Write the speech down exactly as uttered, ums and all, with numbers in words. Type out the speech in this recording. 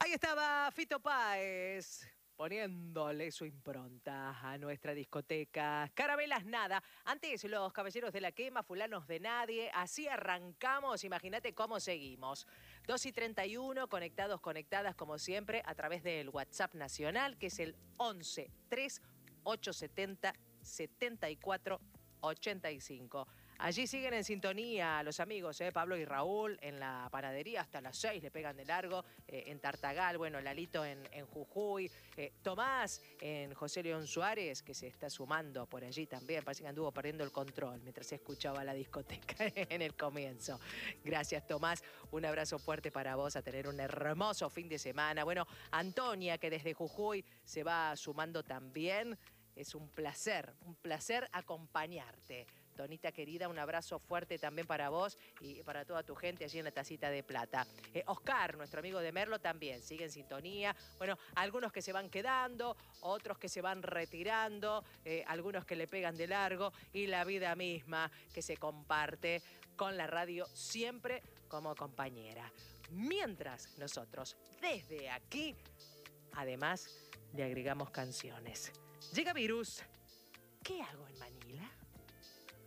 Ahí estaba Fito Páez poniéndole su impronta a nuestra discoteca. Carabelas nada. Antes los caballeros de la quema, fulanos de nadie. Así arrancamos. Imagínate cómo seguimos. dos y treinta y uno, conectados, conectadas como siempre a través del WhatsApp nacional, que es el once tres ocho setenta setenta y cuatro ochenta y cinco. Allí siguen en sintonía los amigos, ¿eh? Pablo y Raúl en la panadería hasta las seis, le pegan de largo, eh, en Tartagal, bueno, Lalito en, en Jujuy, eh, Tomás en José León Suárez, que se está sumando por allí también, parece que anduvo perdiendo el control mientras se escuchaba la discoteca en el comienzo. Gracias, Tomás, un abrazo fuerte para vos, a tener un hermoso fin de semana. Bueno, Antonia, que desde Jujuy se va sumando también, es un placer, un placer acompañarte. Tonita querida, un abrazo fuerte también para vos y para toda tu gente allí en la Tacita de Plata. Eh, Oscar, nuestro amigo de Merlo, también sigue en sintonía. Bueno, algunos que se van quedando, otros que se van retirando, eh, algunos que le pegan de largo y la vida misma que se comparte con la radio siempre como compañera. Mientras nosotros, desde aquí, además, le agregamos canciones. Llega Virus. ¿Qué hago en mañana?